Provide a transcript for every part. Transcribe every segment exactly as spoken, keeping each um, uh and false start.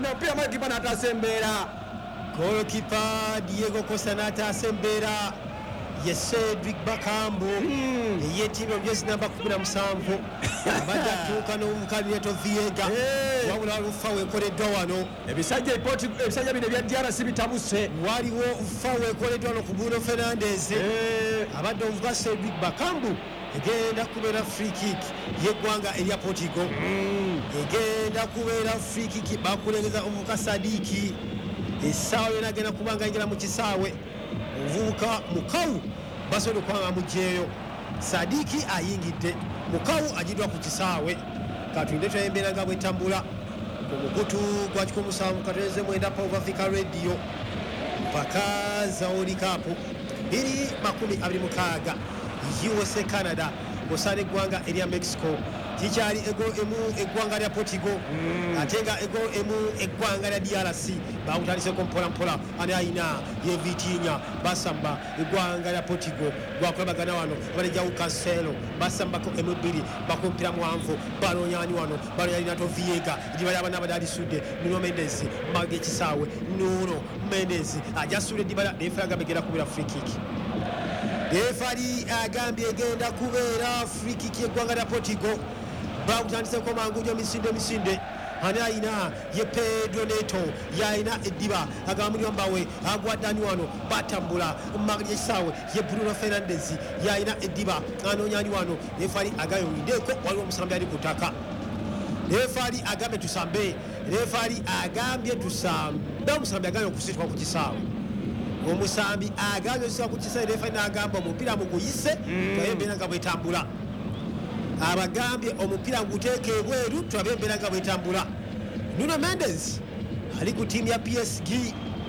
na pia makipa na atasembera goalkeeper Diego Costa na atasembera ye Cedric Bakambu mm. ye timu jezi namba kumi na musanvu abadde atuuka n'omukabineto Viega hey. wabula lufa wekoleddwa wano ebisajja ebisajja bino ebya D R C bitabuse waliwo ufa wekoleddwa wano ku Bruno Fernandes hey. abadde omuvuga Cedric Bakambu egenda kubeera free kick yeggwanga erya Portugal mm. egenda kubeera free kick bakulengeza omuvuka Sadiki essaawa yona agenda kubanga ingira mu kisaawe omuvubuka Mukawu basobola okwanga mugyeyo Sadiki ayingidde Mukawu agiddwa ku kisaawe katulinde twembeera nga bwetambula ku mukutu gwa kikumi musanvu katereze mwenda Power Africa Radio mpaka Zaoli Cup biri makumi abiri mukaaga U S A Canada kusana eggwanga erya Mexico kikyali ego emu eggwanga lya Portugal mm. ate nga ego emu eggwanga lya D R C bawutandiseko mpola mpola ani ayina ye Vitinha basamba eggwanga lya Portugal gwakulabagana wano abalejjawo Cancelo basambako emu bbiri bakumpira mwanvu balonyani wano balonyalina to Viega edibali abana abadali sudde Nuno Mendes mage kisaawe Nuno Mendes ajasule dibala defraga begera kubira free kick Refari agambye egenda kubeera free kick yeggwanga lya Portugal bawutandiseko mangunjo misinde misinde ani ayina ye Pedro Neto yayina eddiba agambulira mbawe agwaddani wano batambula magesaawe ye Bruno Fernandes yayina eddiba anoonyani wano refari agayowindeeko waliwo omusambi ali ku ttaka refari agambye tusambe refari agambye tusambe omusambi agambye okusitwa ku kisaawe omusambi agambye okusitwa ku kisaawe refari n'agamba omupiira muguyise twayembeera nga bwetambula abagambye omupiira nguteeke ebweru tulabe embeera nga bwetambula Nuno Mendes ali ku tiimu ya P S G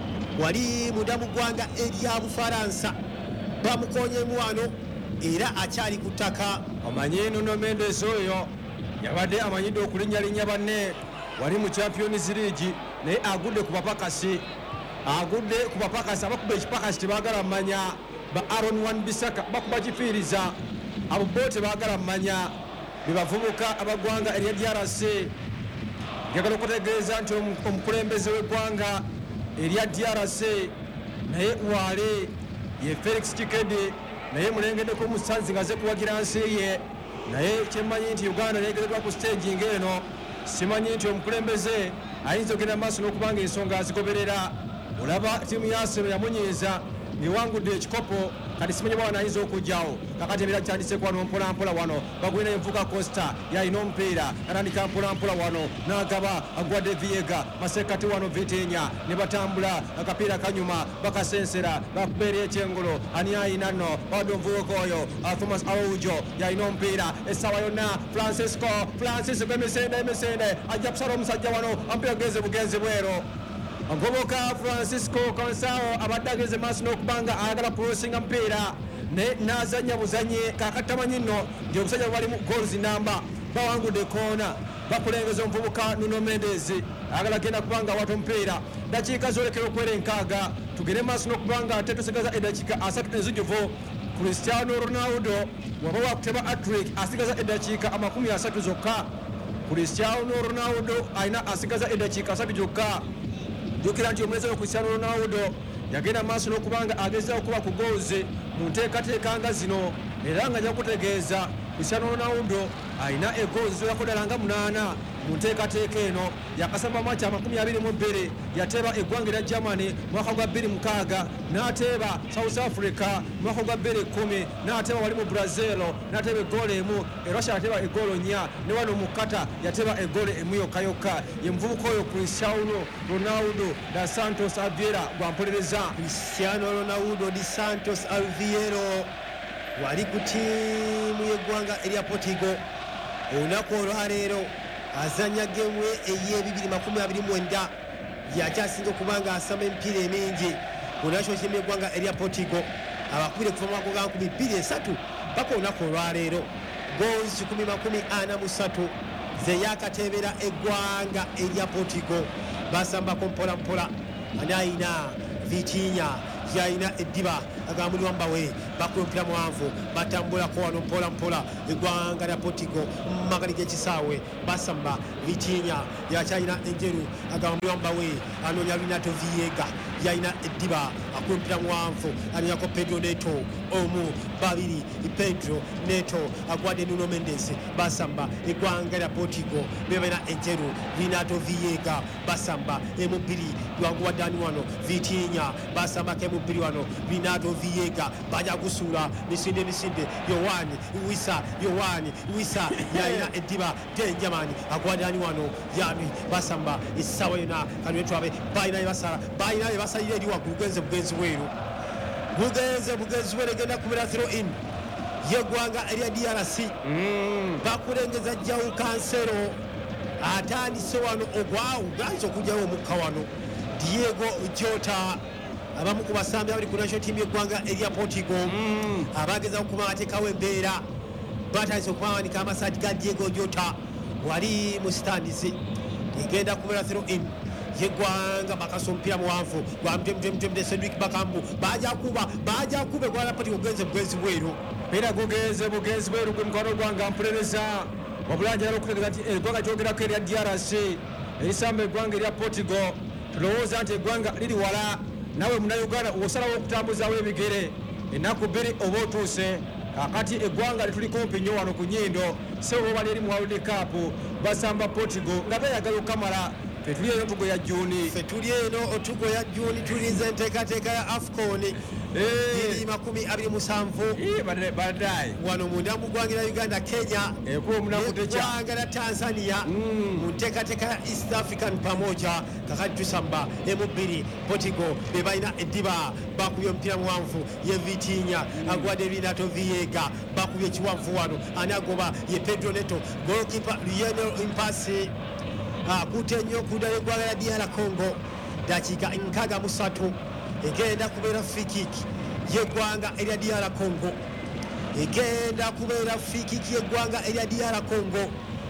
wali munda mu ggwanga erya Bufaransa bamukonyemu wano era akyali ku ttaka omanyi Nuno Mendes oyo yabadde amanyidde okulinnyalinnya banne wali mu Champions League naye agudde ku bapakasi agudde ku bapakasi abakuba ekipakasi tebaagala mmanya ba Aaron Wan-Bissaka bakuba kifiiriza abo bo tebaagala mmanya bebavubuka abagwanga erya D R C njagala okutegeeza nti omukulembeze w'eggwanga erya D R C naye wale ye Felix Tshisekedi naye mulengeddeko musanzi ngaze kuwagira nsi ye naye kyemmanyi nti Uganda negezeddwa ku stage ng'eno simanyi nti omukulembeze ayinza okugenda maaso n'okubanga ensonga azigoberera olaba ttiimu ya Arsenal yamunyiiza ng'ewangudde ekikopo kati simanyi bwana ayinza okujjawo kakati embeera kitandiseko wano mpolampola wano bagwina envuga Costa yalina omupiira natandika mpolampola wano n'agaba agwadde Viega masekati wano Vitinha ne batambula akapiira kanyuma bakasensera bakubeera ekyengolo ani ayina nno bawadde omuvubuka oyo Thomas Araujo yalina omupiira essaawa yonna Francisco Francisco emisende emisende ajja kusala omusajja wano omupiira gugeze bugenzi bwero omuvubuka Francisco Cancelo abadde ageze maaso n'okubanga ayagala kulosinga mupiira naye n'azannya buzanye kakati tamanyi nno nti obusajja bwali mu goals namba bawangudde koona bakulengeza omuvubuka Nuno Mendes ayagala genda kubanga wata omupiira dakiika zolekera okwera enkaaga tugende maaso n'okubanga ate tusigaza eddakiika asatu enzijuvu Cristiano Ronaldo waba wakuteba hat-trick asigaza eddakiika amakumi asatu zokka Cristiano Ronaldo ayina asigaza eddakiika asatu zokka jukira nti omulezi wa Cristiano Ronaldo yagenda maaso n'okubanga agezaho okuba ku goals mu nteekateeka nga zino era nga njakutegeeza Cristiano Ronaldo ayina egoals zirako ddala nga munaana mu nteekateeka eno yakasamba maci amakumi abiri mu bbiri yateeba eggwanga erya Germany mwaka gwa bbiri mukaaga n'ateeba South Africa mwaka gwa bbiri kkumi n'ateeba wali mu Brazil n'ateeba eggoolo emu e Russia yateeba eggoolo nnya ne wano mu Qatar yateeba eggoolo emu yokka yokka ye muvubuka oyo Cristiano Ronaldo da Santos Aveiro gwampolereza Cristiano Ronaldo di Santos Aveiro wali ku tiimu y'eggwanga erya Portugal olunaku olwaleero azanya gemu ey'ebibiri makumi abiri mwenda yakyasinga okubanga asamba emipiira emingi ku national team y'eggwanga erya Portugal abakubire kuva mu mwaka ga nkumi bbiri esatu paka olunaku olwaleero goals kikumi makumi ana mu ssatu ze yakatebera eggwanga erya Portugal basambako mpola mpola ani ayina Vitinha yalina eddiba agamba muli wambawe bakuba omupiira muwanvu batambulako wano mpola mpola eggwanga lya Portugal mu magali g'ekisaawe basamba Vitinha yakyalina enjeru agamba muli wambawe anoonya Renato Viega yalina eddiba akuba omupiira muwanvu anoonyako Pedro Neto omu babiri Pedro Neto agwadde Nuno Mendes basamba eggwanga lya Portugal bebalina enjeru Renato Viega basamba emubiri lwangu waddani wano Vitinha basambako emubiri wano Renato Viega baja kusuula misinde misinde Yohani Wissa Yohani Wissa yalina eddiba Denjamani agwadani wano yami basamba essaawa yona kanwetwabe balina ebasala balina ebasalira eri waggulu gugenze bugenzi bweru gugenze bugenzi bweru egenda kumera throw in yeggwanga erya D R C bakulengeza João Cancelo atandise wano ogwawo ganza okujjawo omukka wano Diego Jota abamu ku basambi abali ku national team yeggwanga erya Portugal abageza okuba atekawo embeera batandise okubawanika amasaati ga Diego Jota wali mu stands egenda kumera throw in yeggwanga bakasa omupiira muwanvu gwa mtemtemtemde Cedric Bakambu baja kuba baja kube gwala Portugal gugenze bugenzi bweru era gugenze bugenzi bweru gwe mukwano gwanga mpuliriza wabulanja n'okutegeeza nti eggwanga kyogerako erya D R C erisamba eggwanga erya Portugal tulowooza nti eggwanga liri wala nawe munauganda osalawo okutambuzaawo ebigere ennaku bbiri oba otuuse kakati eggwanga lituli kumpi nnyo wano ku nnyindo sebo bali eri mu World Cup basamba Portugal nga beeyagala okukamala fe tuli eno otugo ya Juni fe tuli eno otugo ya Juni tulize enteekateeka ya AFCON iri makumi abiri musanvu baddayi wano munda mu ggwanga lya Uganda Kenya eggwanga lya Tanzania mu nteekateeka ya East African pamoja kakati tusamba emu bbiri Portugal be balina eddiba bakubye omupiira muwanvu ye Vitinha agwadde Renato Viega bakubye ekiwanvu wano ani agoba ye Pedro Neto goalkeeper Lionel Mpasi akutte nnyo kuddala eggwanga lya D R Congo dakiika nkaaga mu ssatu egenda kubeera free kick yeggwanga erya D R Congo egenda kubeera free kick yeggwanga erya D R Congo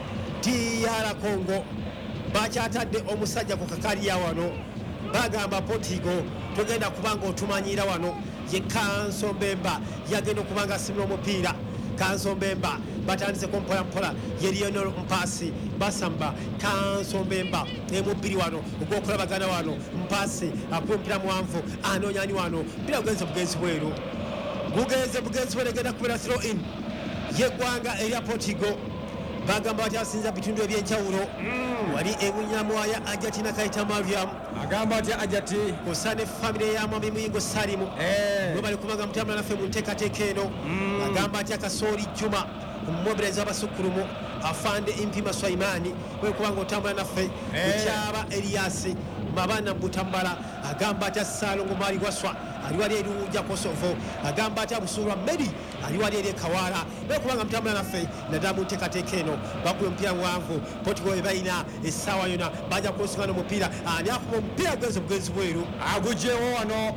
D R Congo bakyatadde omusajja ku kakaliya wano bagamba Portugal togenda kubanga otumanyira wano ye Kanso Mbemba yagenda okubanga asimira omupiira Kanso Mbemba batandise kumpola mpola ye Lionel Mpasi basamba Kanso Mbemba emubiri wano ogwokulabagana wano Mpasi akuba omupiira muwanvu anoonyani wano mpira gugenze bugenzi bweru gugenze bugenzi bweru egenda kubeera throw in yeggwanga erya Portugal bagamba bati asinza bitundu ebyenjawulo wali ebunyamwaya Ajati Nakaita Mariam agamba ati Ajati kusane famire ya Mwami Muyingo Salimu bwe bali kubanga mutambula naffe mu nteekateeka eno agamba ati Akasooli Juma omumobereza abasukulumu afande Impima Swaimani bwe kubanga otambula naffe kukyaba Eliasi Mabana Mbutambala agamba ati Salongo Mali Waswa aliwali eri uja Kosovo agamba ati Abusurwa Medi aliwali eri Kawala bwe kubanga mutambula naffe nadamu nteekateeka eno bakuba omupiira muwanvu Portugal ebalina essaawa yona baja kulusingana omupiira ani akuba omupiira gugenze bugenzi bweru agugyewo wano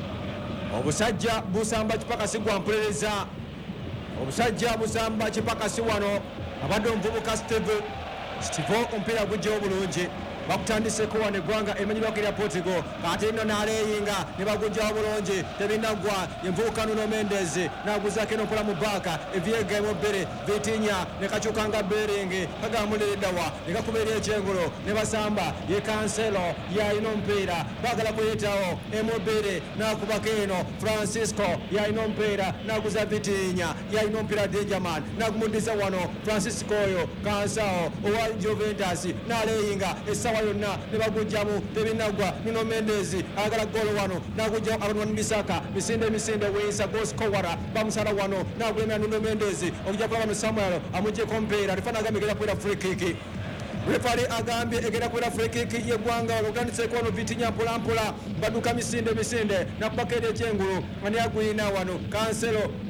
obusajja busamba kipakasi gwa mpuliriza obusajja busamba kipakasi wano abadde omuvubuka Steve Steve omupiira gugyewo bulungi bakutandiseko wano eggwanga emenyerwako erya Portugal kati nno n'aleeyinga ne bagujjawo bulungi tebinaggwa envubuka Nuno Mendes n'aguzaako eno mpola mu baaka Viega emubbiri Vitinha ne kakyukanga Bering kagamuliriddawa ne gakuba eri ekyengulo ne basamba ye Cancelo yalina omupiira baagala kuyitawo emubbiri n'akubako eno Francisco yalina omupiira n'aguza Vitinha yalina omupiira Denjaman n'agumuddiza wano Francisco oyo Cancelo owa Juventus n'aleeyinga essaawa yonna ne bagujjamu tebinaggwa Nuno Mendes agala golo wano n'agujjawo Arnold Bisaka misinde misinde weyisa goskowara bamusala wano n'agulemera Nuno Mendes okujja kulaba no Samuel amugyeko omupiira alifana agambye egenda kubeera free kick refari agambye egenda kubeera free kick yeggwanga olutandiseko wano Vitinha mpola mpola baduka misinde misinde nakubako eri ekyengulu ani aguyina wano Cancelo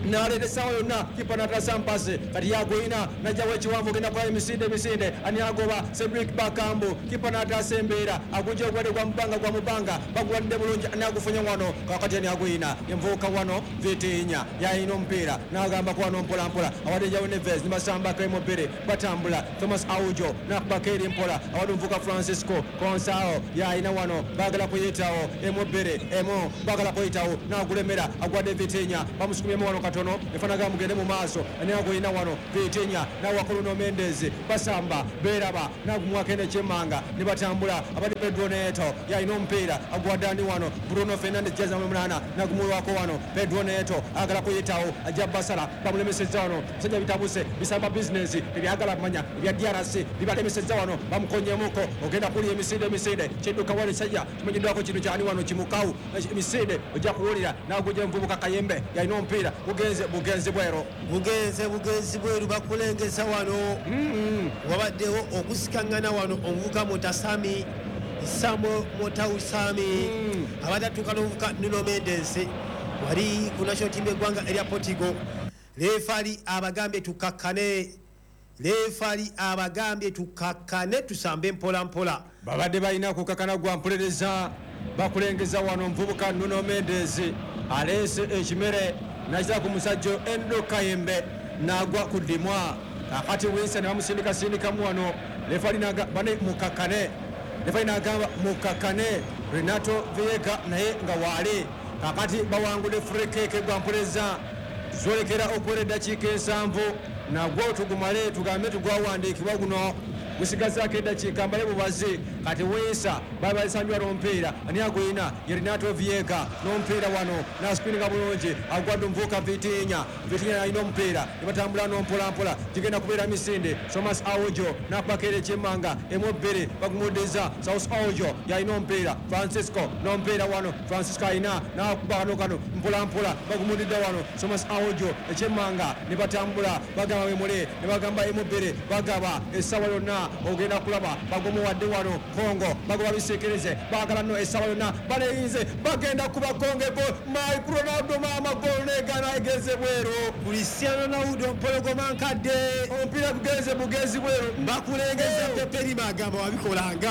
naleta esawa yonna kipa natasa mpase kati yagoyina najjawo ekiwanvu genda kulayo emisinde emisinde ani agoba Cedric Bakambu kipa natasa embeera agunja ogwadde gwa mubanga gwa mubanga bagwadde bulungi ani agufunya wano kakati ani agoyina envuuka wano Vitinya yayina omupiira nagamba ku wano mpolampola awadde jawo Neves nibasambako emubiri batambula Thomas Aujo nakubako eri mpola awadde omuvuka Francisco Consao yayina wano bagala kuyitawo emubiri emu bagala kuyitawo nagulemera agwadde Vitinya bamusukumyemu wano katono efanaga mugende mu maaso ani agoyina wano Vitinya nawakuluno Mendes basamba beraba nagumwakene kyemanga nibatambula abadde Pedro Neto yayina omupiira agwadde ani wano Bruno Fernandes jeza munana nagumulwako wano Pedro Neto agala kuyitawo ajja basala bamulemesezza wano musajja bitabuse bisamba business ebyagala kumanya ebya D R C bibalemesezza wano bamukonyemuko ogenda kuli emisinde emisinde kidduka wali sajja kimanyiddwako kino kyani wano kimukawu emisinde ojja kuwulira nagujja envubuka Kayembe yayina omupiira bugenze bugenzi bwero bugenze bugenzi bweru bakulengeza wano wabaddewo okusikangana wano omuvuka Mutasami Samo Motausami abadde atuuka n'omuvuka Nuno Mendes wali ku national team eggwanga erya Portugal lefali abagambye tukakkane lefali abagambye tukakkane tusambe mpola mpola babadde balina kukakkana gwa mpolereza bakulengeza wano omuvubuka Nuno Mendes alese ekimere nakira ku musajja Endo Kayembe nagwa ku ddimwa kakati Winston bamusindika sindikamu wano lefali bane mukakkane lefali nagamba mukakkane Renato Vieira naye nga wale kakati bawangudde free kick gwa mpoleza zolekera okuwera eddakiika ensanvu nagwo tugumale tugambe tugwawandiikibwa guno gusigazaako eddakiika mbale bubazi kati Winston bali balisanjwa n'omupiira ani agoyina ye Renato Vieira n'omupiira wano naspininga bulungi agwadde omuvuuka Vitinya Vitinya alina omupiira nebatambula n'ompolampola gigenda kubeera misinde Thomas Aujo nakubakera ekyemmanga emu bbiri bagumuddeza South Aujo yalina omupiira Francisco n'omupiira wano Francisco alina nakuba kano kano mpolampola bagumuddidde wano Thomas Aujo ekyemmanga nebatambula bagamba bemule nebagamba emu bbiri bagaba essawa yonna ogenda kulaba bagomuwadde wano Kongo bagoba bisekereze bagala no esawa yonna baleyinze bagenda kuba kongeko Mike Ronaldo mama gol negana egeze bwero Cristiano Ronaldo mpologoma nkadde omupiira gugenze bugezi bwero bakulengeza Peperi magamba wabikolanga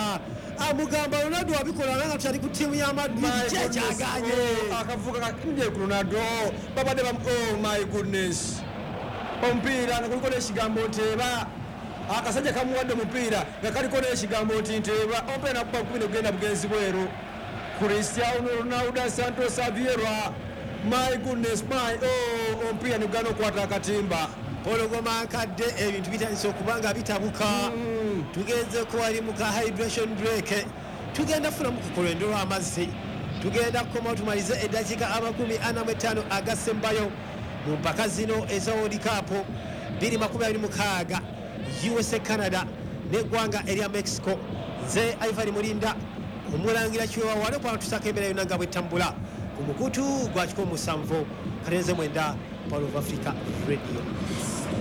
amugamba Ronaldo wabikolanga nga tutali ku tiimu ya Madrid kyekaganye akavuga kakinde ku Ronaldo babadde bam oh my goodness omupiira nakuliko n'ekigambo nteeba akasajja kamuwadde mupiira nga kaliko n'ekigambo nti nteeba omupiira nakuba kumi negenda bugenzi bweru Cristiano Ronaldo Santos Aveiro my goodness my oh omupiira negana okwata akatimba pologoma nkadde ebintu bitandise okuba nga bitabuka tugenze ko wali mu ka hydration break tugenda funa mu kukolendo lw'amazzi tugenda kukoma tumalize eddakiika amakumi ana mu etaano agasembayo mu mpaka zino eza World Cup bbiri makumi abiri mukaaga U S A Canada n'eggwanga erya Mexico nze Ivan Mulinda omulangira kiwewa wale kwa tusaka embeera yonna nga bwetambula ku mukutu gwa kikumi musanvu kalenze mwenda Power of Africa Radio.